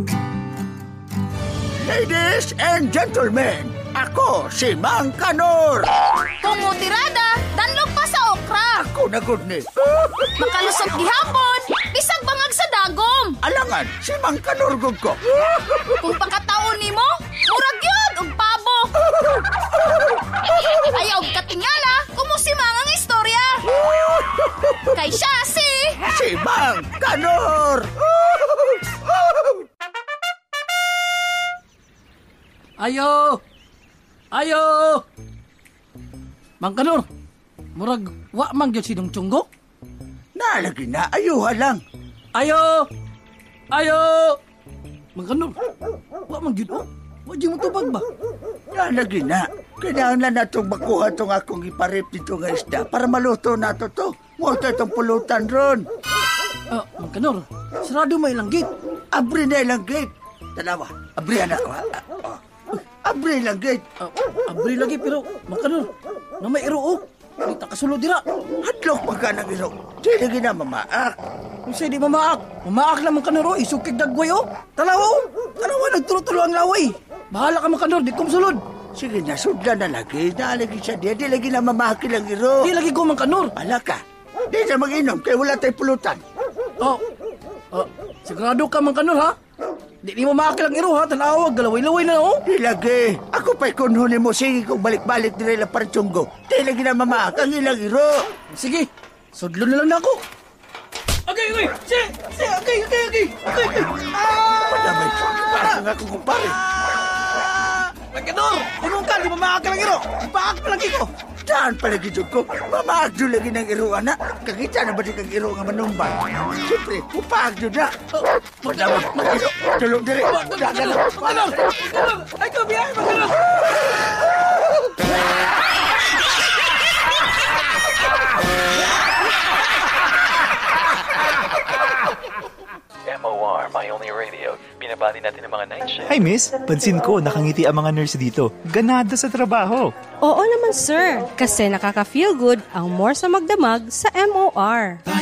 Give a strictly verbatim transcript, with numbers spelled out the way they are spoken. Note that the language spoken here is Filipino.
Ladies and gentlemen, ako si Mang Kanor. Kung mutirada, danlog pa sa okra. Ako na good ni. Makalusot gihapon, bisag bangag sa dagom. Alangan, si Mang Kanor gud ko. Kung pakataon nimo, murag yun og pabo. Ayaw og katingala, kumusimang ang istorya. Kay siya si... Si Mang Kanor. Ayo! Ayo! Mang Kanor, murag wa mang gyud sinong tiyunggo? Nalagi na, ayuha lang. Ayo! Ayo! Mang Kanor, wa mang gyud oh. Wa gyud mo tubag ba? Nalagi na. Kailangan na itong makuha itong akong iparip dito nga isda para maluto na ito to. Muto itong pulutan ron. Ah, Mang Kanor, sarado may lang gate. Abri na ilang gate. Tanawa, abri na ako. ha? Ah, Abri lang gate. Ah, abri lagi pero Mang Kanor, na may iruok. Di ta kasulod dira. Hadlok pa ka ng iro. Di lagi na mamaak. Kung siya di mamaak, mamaak lang Mang Kanor, oh. Isukig dagway oh. Talawa oh. Talawa, nagtulo-tulo ang laway. Bahala ka Mang Kanor, di kom sulod. Sige na, sudla na lagi. Nalagi siya di. Di lagi na mamaki lang iro. Di lagi ko Mang Kanor. Ala ka. Di na mag-inom kaya wala tayong pulutan. Oh, oh, sigurado ka Mang Kanor ha? Di ni mo makakilang iro ha, tanawag, galaway-laway na oh. Di lagi. Ako pa'y kunhunin mo. Sige kung balik-balik din nila partsunggo. Di lagi na mamaak ang ilang iro. Sige, sudlo na lang na ako. Okay, okay, si, si, okay, okay, okay, okay, okay. Ah! Madamay ko. Parang ako kumpare. Ah! Mang Kanor, inong ka, di mo makakilang iro. Ipaak pa lagi ko. Daan pala gito ko. Mamaagdo lagi ng iro, anak. Kakita na ba di kang iro nga manumbang? Siyempre, upaagdo na. Madama, mag-iro. Tulong diri. Dagan na. Mang Kanor, Mang Kanor, ay ko, biyahe Mang Kanor. M O R, My Only Radio. Binabati natin ang mga night shift. Hi miss, pansin ko nakangiti ang mga nurse dito. Ganado sa trabaho. Oo naman sir, kasi nakaka-feel good ang more sa magdamag sa M O R.